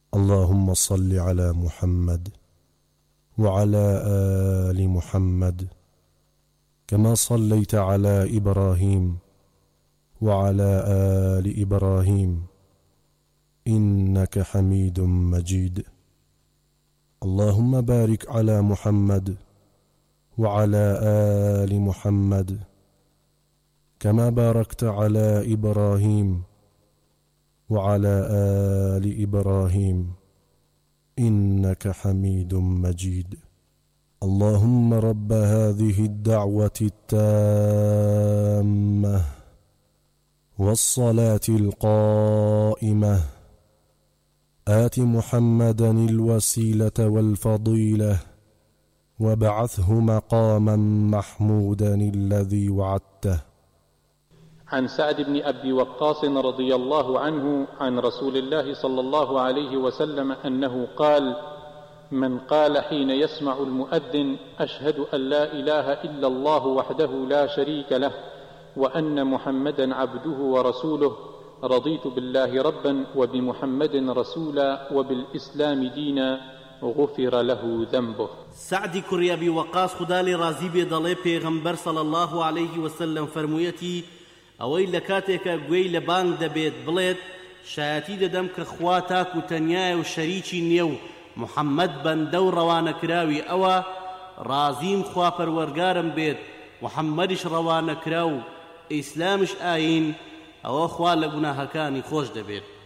اللهم صل على محمد وعلى آل محمد كما صليت على إبراهيم وعلى آل إبراهيم إنك حميد مجيد. اللهم بارك على محمد وعلى آل محمد كما باركت على إبراهيم وعلى آل إبراهيم إنك حميد مجيد. اللهم رب هذه الدعوة التامة والصلاة القائمة آت محمدا الوسيلة والفضيلة وابعثه مقاما محمودا الذي وعدته. عن سعد بن أبي وقاص رضي الله عنه عن رسول الله صلى الله عليه وسلم أنه قال: من قال حين يسمع المؤذن أشهد أن لا إله إلا الله وحده لا شريك له وأن محمدا عبده ورسوله رضيت بالله ربا وبمحمد رسولا وبالإسلام دينا غفر له ذنبه. سعد كري أبي وقاص خدا لرازي بيضالي پیغمبر صلى الله عليه وسلم فرمويتي ئەوەی لە کاتێکە گوێی لە بانگ دەبێت بڵێت شایەتی دەدەم کە خوا تاک و تەنیایە و شەریکی نییە و محەممەد بەندە و ڕەوانەکراوی ئەوە، ڕازیم خوا پەروەرگارم بێت، محەممەدیش ڕەوانەکرا و ئیسلامش ئاین، ئەوە خوا لە گوناهەکانی خۆش دەبێت.